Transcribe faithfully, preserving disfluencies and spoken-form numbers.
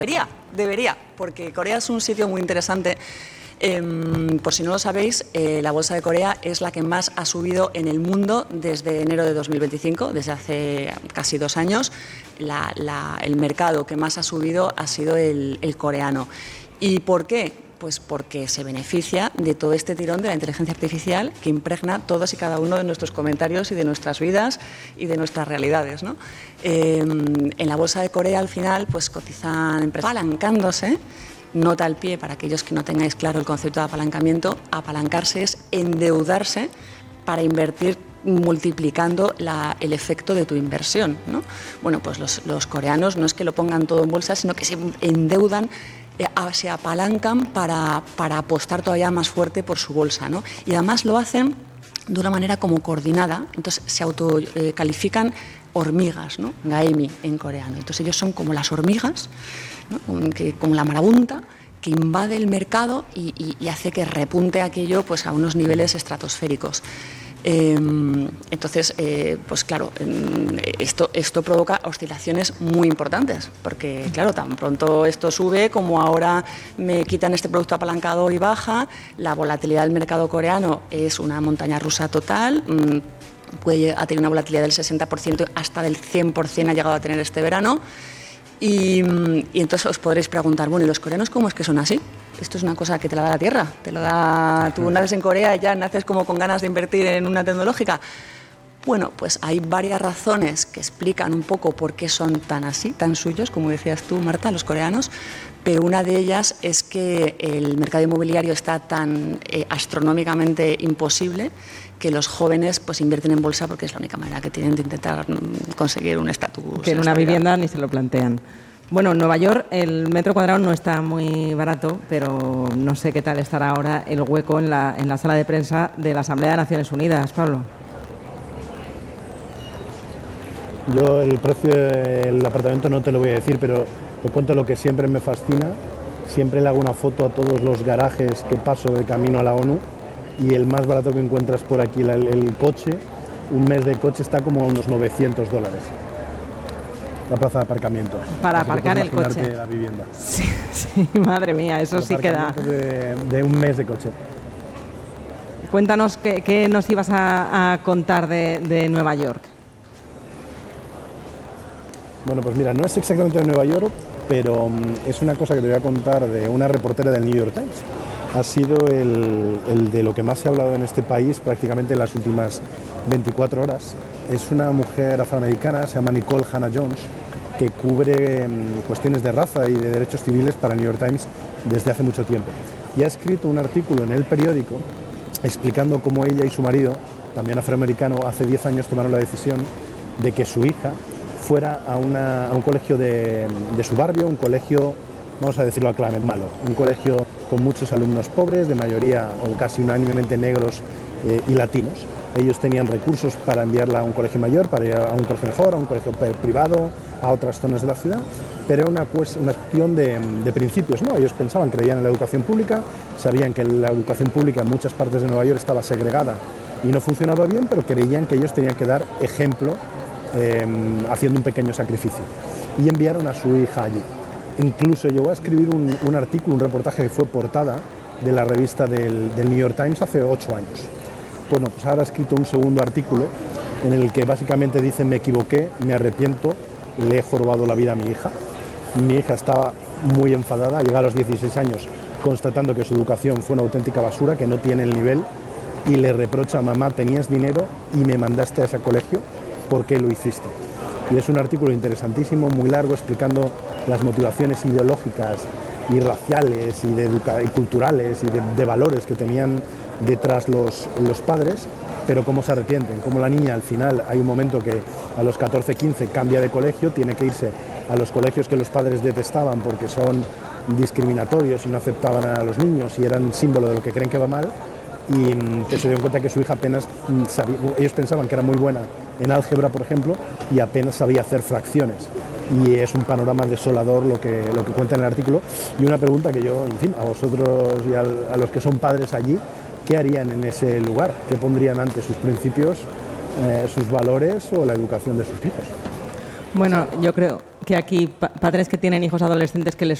Debería, debería, porque Corea es un sitio muy interesante. Eh, por si no lo sabéis, eh, la bolsa de Corea es la que más ha subido en el mundo desde enero de dos mil veinticinco, desde hace casi dos años. La, la, el mercado que más ha subido ha sido el, el coreano. ¿Y por qué? Pues porque se beneficia de todo este tirón de la inteligencia artificial que impregna todos y cada uno de nuestros comentarios y de nuestras vidas y de nuestras realidades, ¿no? Eh, en la bolsa de Corea, al final, pues cotizan empresas apalancándose. Nota al pie para aquellos que no tengáis claro el concepto de apalancamiento. Apalancarse es endeudarse para invertir multiplicando la, el efecto de tu inversión, ¿no? Bueno, pues los, los coreanos no es que lo pongan todo en bolsa, sino que se endeudan, eh, se apalancan para, para apostar todavía más fuerte por su bolsa, ¿no? Y además lo hacen de una manera como coordinada, entonces se autocalifican eh, hormigas, ¿no? Gaemi en coreano. Entonces ellos son como las hormigas, ¿no? que, como la marabunta, que invade el mercado y, y, y hace que repunte aquello pues, a unos niveles estratosféricos. Eh, entonces, eh, pues claro, esto, esto provoca oscilaciones muy importantes, porque claro, tan pronto esto sube como ahora me quitan este producto apalancado y baja, la volatilidad del mercado coreano es una montaña rusa total. Puede ha tenido una volatilidad del sesenta por ciento, hasta del cien por ciento ha llegado a tener este verano. Y, y entonces os podréis preguntar, bueno, ¿y los coreanos cómo es que son así? Esto es una cosa que te la da la tierra, te lo da, tú naces en Corea y ya naces como con ganas de invertir en una tecnológica. Bueno, pues hay varias razones que explican un poco por qué son tan así, tan suyos, como decías tú, Marta, los coreanos, pero una de ellas es que el mercado inmobiliario está tan eh, astronómicamente imposible que los jóvenes pues invierten en bolsa porque es la única manera que tienen de intentar conseguir un estatus. Que en una vivienda ni se lo plantean. Bueno, en Nueva York el metro cuadrado no está muy barato, pero no sé qué tal estará ahora el hueco en la, en la sala de prensa de la Asamblea de Naciones Unidas, Pablo. Yo el precio del apartamento no te lo voy a decir, pero te cuento lo que siempre me fascina. Siempre le hago una foto a todos los garajes que paso de camino a la ONU y el más barato que encuentras por aquí, el, el coche, un mes de coche está como a unos novecientos dólares. La plaza de aparcamiento. Para aparcar el coche. La vivienda. Sí, sí, madre mía, eso el sí queda. De, de un mes de coche. Cuéntanos qué, qué nos ibas a, a contar de, de Nueva York. Bueno, pues mira, no es exactamente de Nueva York, pero um, es una cosa que te voy a contar de una reportera del New York Times. Ha sido el, el de lo que más se ha hablado en este país prácticamente en las últimas veinticuatro horas. Es una mujer afroamericana, se llama Nicole Hannah Jones, que cubre um, cuestiones de raza y de derechos civiles para el New York Times desde hace mucho tiempo. Y ha escrito un artículo en el periódico explicando cómo ella y su marido, también afroamericano, hace diez años tomaron la decisión de que su hija fuera a, una, a un colegio de, de su barrio, un colegio, vamos a decirlo claramente, malo, un colegio con muchos alumnos pobres, de mayoría o casi unánimemente negros eh, y latinos. Ellos tenían recursos para enviarla a un colegio mayor, para ir a un colegio mejor, a un colegio privado, a otras zonas de la ciudad, pero era una, una cuestión de, de principios, ¿no? Ellos pensaban, creían en la educación pública, sabían que la educación pública en muchas partes de Nueva York estaba segregada y no funcionaba bien, pero creían que ellos tenían que dar ejemplo Eh, haciendo un pequeño sacrificio, y enviaron a su hija allí. Incluso llegó a escribir un, un artículo, un reportaje que fue portada de la revista del, del New York Times hace ocho años. Bueno, pues ahora ha escrito un segundo artículo en el que básicamente dice: me equivoqué, me arrepiento, le he jorobado la vida a mi hija. Mi hija estaba muy enfadada, llega a los dieciséis años constatando que su educación fue una auténtica basura, que no tiene el nivel, y le reprocha a mamá: tenías dinero y me mandaste a ese colegio, ¿por qué lo hiciste? Y es un artículo interesantísimo, muy largo, explicando las motivaciones ideológicas y raciales y, de educa- y culturales y de, de valores que tenían detrás los, los padres, pero cómo se arrepienten, cómo la niña al final hay un momento que a los catorce, quince cambia de colegio, tiene que irse a los colegios que los padres detestaban porque son discriminatorios y no aceptaban a los niños y eran símbolo de lo que creen que va mal, y que se dieron cuenta que su hija apenas sabía, ellos pensaban que era muy buena en álgebra, por ejemplo, y apenas sabía hacer fracciones. Y es un panorama desolador lo que, lo que cuenta en el artículo. Y una pregunta que yo, en fin, a vosotros y a, a los que son padres allí, ¿qué harían en ese lugar? ¿Qué pondrían ante sus principios, eh, sus valores o la educación de sus hijos? Bueno, yo creo... que aquí pa- padres que tienen hijos adolescentes que les